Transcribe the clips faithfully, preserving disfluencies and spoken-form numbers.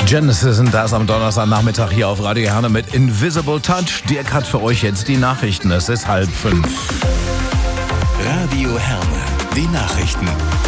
Genesis sind das am Donnerstagnachmittag hier auf Radio Herne mit Invisible Touch. Dirk hat für euch jetzt die Nachrichten. Es ist halb fünf. Radio Herne, die Nachrichten.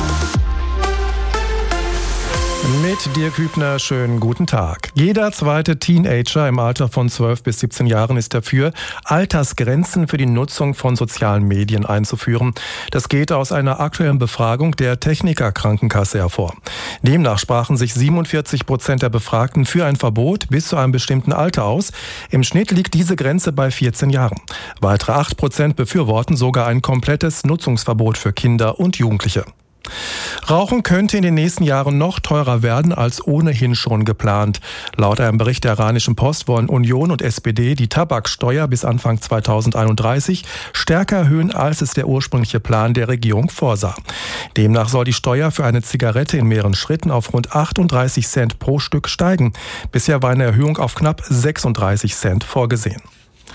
Mit Dirk Hübner, schönen guten Tag. Jeder zweite Teenager im Alter von zwölf bis siebzehn Jahren ist dafür, Altersgrenzen für die Nutzung von sozialen Medien einzuführen. Das geht aus einer aktuellen Befragung der Techniker-Krankenkasse hervor. Demnach sprachen sich siebenundvierzig Prozent der Befragten für ein Verbot bis zu einem bestimmten Alter aus. Im Schnitt liegt diese Grenze bei vierzehn Jahren. Weitere acht Prozent befürworten sogar ein komplettes Nutzungsverbot für Kinder und Jugendliche. Rauchen könnte in den nächsten Jahren noch teurer werden als ohnehin schon geplant. Laut einem Bericht der Rheinischen Post wollen Union und S P D die Tabaksteuer bis Anfang zweitausendeinunddreißig stärker erhöhen, als es der ursprüngliche Plan der Regierung vorsah. Demnach soll die Steuer für eine Zigarette in mehreren Schritten auf rund achtunddreißig Cent pro Stück steigen. Bisher war eine Erhöhung auf knapp sechsunddreißig Cent vorgesehen.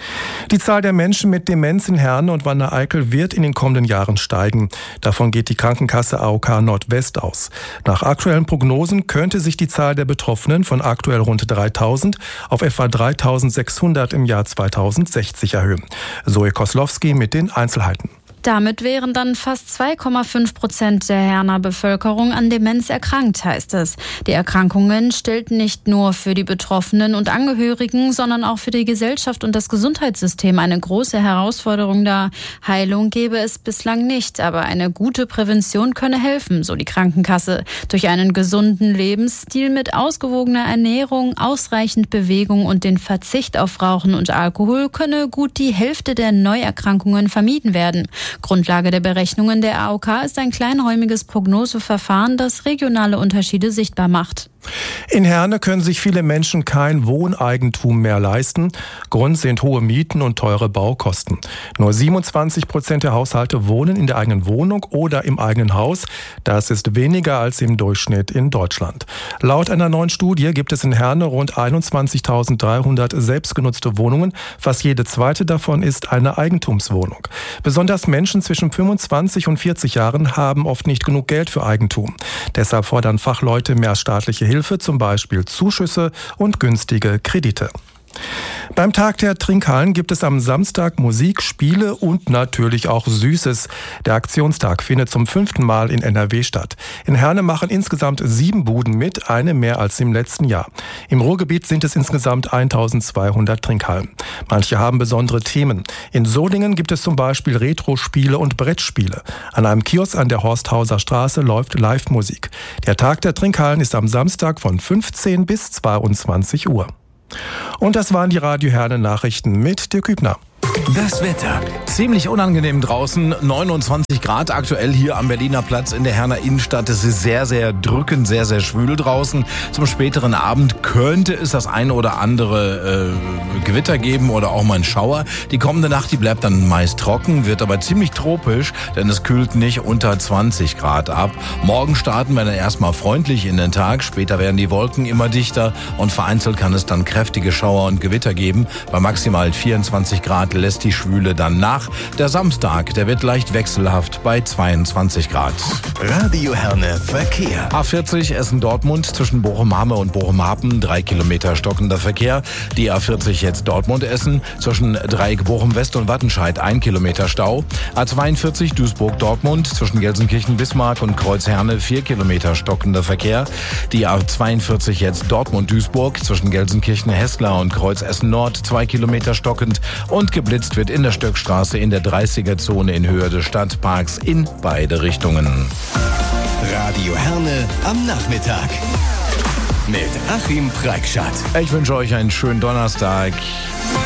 Die Zahl der Menschen mit Demenz in Herne und Wanne-Eickel wird in den kommenden Jahren steigen. Davon geht die Krankenkasse A O K Nordwest aus. Nach aktuellen Prognosen könnte sich die Zahl der Betroffenen von aktuell rund dreitausend auf etwa dreitausendsechshundert im Jahr zweitausendsechzig erhöhen. Zoe Koslowski mit den Einzelheiten. Damit wären dann fast zwei Komma fünf Prozent der Herner Bevölkerung an Demenz erkrankt, heißt es. Die Erkrankungen stellten nicht nur für die Betroffenen und Angehörigen, sondern auch für die Gesellschaft und das Gesundheitssystem eine große Herausforderung dar. Heilung gäbe es bislang nicht, aber eine gute Prävention könne helfen, so die Krankenkasse. Durch einen gesunden Lebensstil mit ausgewogener Ernährung, ausreichend Bewegung und den Verzicht auf Rauchen und Alkohol könne gut die Hälfte der Neuerkrankungen vermieden werden. Grundlage der Berechnungen der A O K ist ein kleinräumiges Prognoseverfahren, das regionale Unterschiede sichtbar macht. In Herne können sich viele Menschen kein Wohneigentum mehr leisten. Grund sind hohe Mieten und teure Baukosten. Nur siebenundzwanzig Prozent der Haushalte wohnen in der eigenen Wohnung oder im eigenen Haus. Das ist weniger als im Durchschnitt in Deutschland. Laut einer neuen Studie gibt es in Herne rund einundzwanzigtausenddreihundert selbstgenutzte Wohnungen. Fast jede zweite davon ist eine Eigentumswohnung. Besonders Menschen zwischen fünfundzwanzig und vierzig Jahren haben oft nicht genug Geld für Eigentum. Deshalb fordern Fachleute mehr staatliche Hilfe, zum Beispiel Zuschüsse und günstige Kredite. Beim Tag der Trinkhallen gibt es am Samstag Musik, Spiele und natürlich auch Süßes. Der Aktionstag findet zum fünften Mal in N R W statt. In Herne machen insgesamt sieben Buden mit, eine mehr als im letzten Jahr. Im Ruhrgebiet sind es insgesamt eintausendzweihundert Trinkhallen. Manche haben besondere Themen. In Solingen gibt es zum Beispiel Retro-Spiele und Brettspiele. An einem Kiosk an der Horsthauser Straße läuft Live-Musik. Der Tag der Trinkhallen ist am Samstag von fünfzehn bis zweiundzwanzig Uhr. Und das waren die Radio Herne Nachrichten mit Dirk Hübner. Das Wetter. Ziemlich unangenehm draußen, neunundzwanzig Grad aktuell hier am Berliner Platz in der Herner Innenstadt. Es ist sehr, sehr drückend, sehr, sehr schwül draußen. Zum späteren Abend könnte es das ein oder andere äh, Gewitter geben oder auch mal ein Schauer. Die kommende Nacht, die bleibt dann meist trocken, wird aber ziemlich tropisch, denn es kühlt nicht unter zwanzig Grad ab. Morgen starten wir dann erstmal freundlich in den Tag. Später werden die Wolken immer dichter und vereinzelt kann es dann kräftige Schauer und Gewitter geben. Bei maximal vierundzwanzig Grad lässt die Schwüle dann nach. Der Samstag, der wird leicht wechselhaft bei zweiundzwanzig Grad. Radio Herne Verkehr. A vierzig Essen-Dortmund zwischen Bochum-Hamme und Bochum-Hapen, drei Kilometer stockender Verkehr. Die A vierzig jetzt Dortmund-Essen zwischen Dreieck Bochum-West und Wattenscheid, ein Kilometer Stau. A zweiundvierzig Duisburg-Dortmund zwischen Gelsenkirchen-Bismarck und Kreuz-Herne, vier Kilometer stockender Verkehr. Die A zweiundvierzig jetzt Dortmund-Duisburg zwischen Gelsenkirchen-Hessler und Kreuz-Essen-Nord, zwei Kilometer stockend und geblitzt wird in der Stöckstraße in der dreißiger-Zone in Höhe des Stadtparks in beide Richtungen. Radio Herne am Nachmittag mit Achim Preikschat. Ich wünsche euch einen schönen Donnerstag.